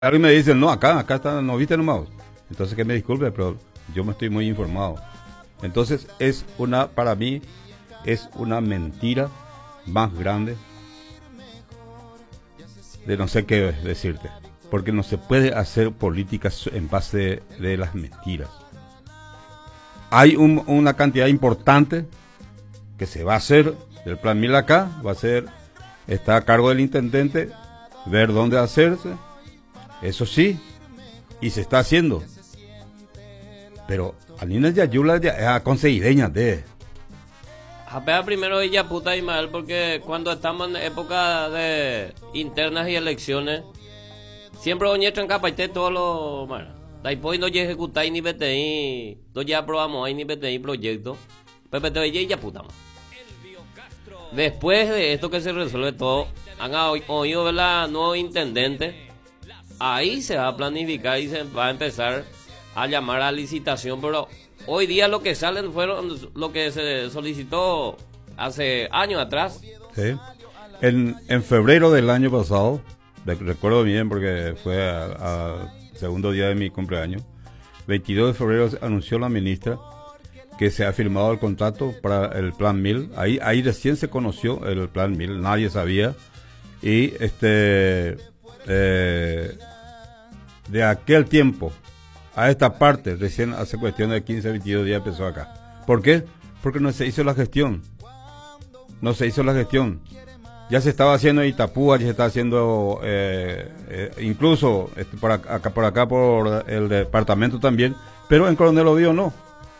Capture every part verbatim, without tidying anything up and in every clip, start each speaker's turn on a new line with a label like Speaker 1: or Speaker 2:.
Speaker 1: Alguien me dice, no, acá, acá está, no viste nomás. Entonces que me disculpe, pero yo me estoy muy informado. Entonces es una, para mí, es una mentira más grande de no sé qué decirte. Porque no se puede hacer políticas en base de, de las mentiras. Hay un, una cantidad importante que se va a hacer del plan mil acá, va a ser, está a cargo del intendente, ver dónde hacerse. Eso sí, y se está haciendo. Pero Alina Yayula ya es conseguideña de.
Speaker 2: Japea primero ella puta y mal, porque cuando estamos en época de internas y elecciones, siempre oñetran capaité todo lo. Bueno, después no ya ejecutáis ni B T I, no ya aprobamos ahí ni B T I proyecto, pero ella y ya puta. Después de esto que se resuelve todo, han oído ver la nuevo intendente. Ahí se va a planificar y se va a empezar a llamar a licitación, pero hoy día lo que salen fueron lo que se solicitó hace años atrás.
Speaker 1: Sí. En, en febrero del año pasado, recuerdo bien porque fue al segundo día de mi cumpleaños, veintidós de febrero anunció la ministra que se ha firmado el contrato para el plan mil. Ahí, ahí recién se conoció el plan mil, nadie sabía. Y este... Eh, de aquel tiempo a esta parte, recién hace cuestión de quince, veintidós días empezó acá. ¿Por qué? Porque no se hizo la gestión. No se hizo la gestión. Ya se estaba haciendo en Itapúa, ya se está haciendo eh, eh, incluso este, por acá, por acá, por el departamento también, pero en Coronel Oviedo no.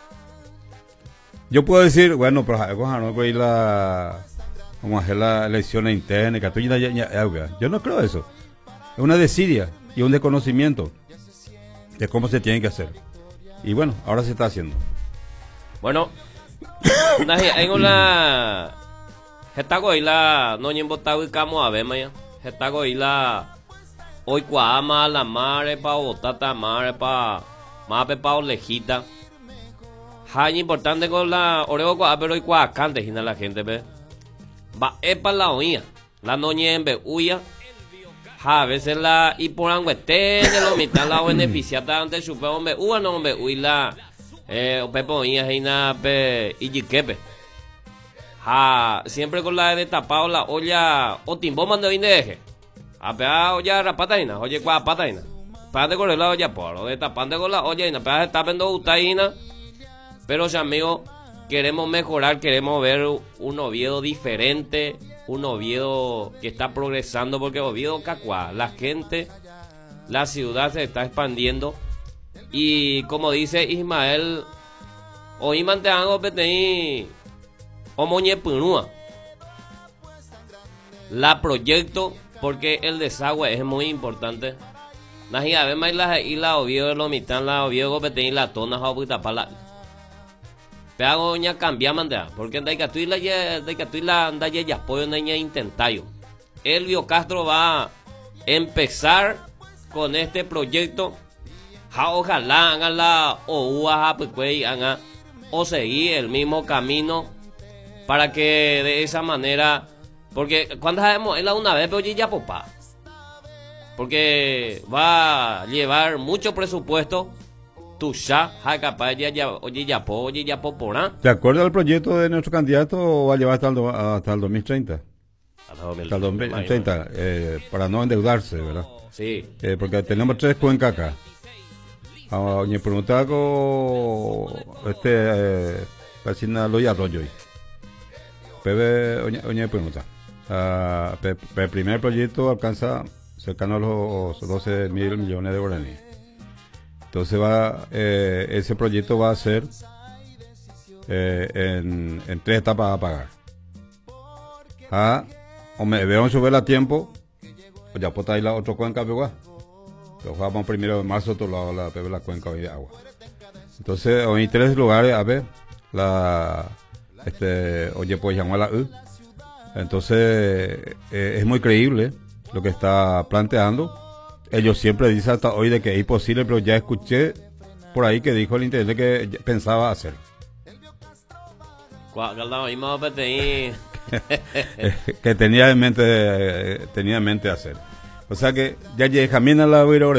Speaker 1: Yo puedo decir, bueno, pero no voy la vamos a hacer las elecciones internas, yo no creo eso. Es una desidia y un desconocimiento de cómo se tiene que hacer. Y bueno, ahora se está haciendo.
Speaker 2: Bueno, en una Getago y la no ni botado y camo a ver maya. Getago y la hoy cuama la mare pa botata mare pa mape pa lejita. Hay importante con la oreo cua pero hoy cua cante gina la gente ve. Va epa la oía. La noñe en be uya. A veces la y por anguete de lo mitad la beneficiata ante su hombre uva no hombre uy la eh pepo y heina pe y jiquepe. Ha siempre con la de tapado la olla o timbo mando deje. A pea olla rapataina, oye cua pataina. Para de correr la olla por de tapando con la olla y na pea está vendo utaina. Pero si amigo queremos mejorar, queremos ver un Oviedo diferente. Un Oviedo que está progresando, porque Oviedo Cacuá, la gente, la ciudad se está expandiendo y como dice Ismael, hoy mantengo petei o moñe punúa la proyecto porque el desagüe es muy importante. Naji además la isla Oviedo lo mitad la Oviedo petei la tona jauputa pala. Hago ña cambiar mandea, porque de que tú la de que tú la anda ya apoyo niña intentayo. Elvio Castro va a empezar con este proyecto. Ja, ojalá hagan la o ua pues hagan o seguir el mismo camino para que de esa manera, porque cuando sabemos él una vez pero ya popá. Porque va a llevar mucho presupuesto. Tuya, capaz ya ya oye ya po oye ya poporá.
Speaker 1: ¿De acuerdo al proyecto de nuestro candidato o va a llevar hasta el, do, hasta el dos mil treinta? Hasta el dos mil treinta, eh, para no endeudarse, ¿verdad?
Speaker 2: Sí.
Speaker 1: Eh, porque tenemos tres cuencas acá. Ah, me preguntaba con este vecina Loy Arroyo. Pebe oñe oñe pregunta. Ah, el primer proyecto alcanza cercano a los doce mil millones de guaraníes. Entonces va eh, ese proyecto va a ser eh, en, en tres etapas a pagar. Ah, o me debemos subir a tiempo, pues ya puedo ir la otra cuenca de agua. Lo vamos primero de marzo, otro lado la, la, la cuenca de agua. Entonces, en tres lugares, a ver, la, este, oye, pues llamó a la U. Entonces, eh, es muy creíble lo que está planteando. Ellos siempre dicen hasta hoy de que es imposible, pero ya escuché por ahí que dijo el intendente que pensaba hacer. que tenía en mente tenía en mente hacer. O sea que ya llega Jamina la voy a ir ahora.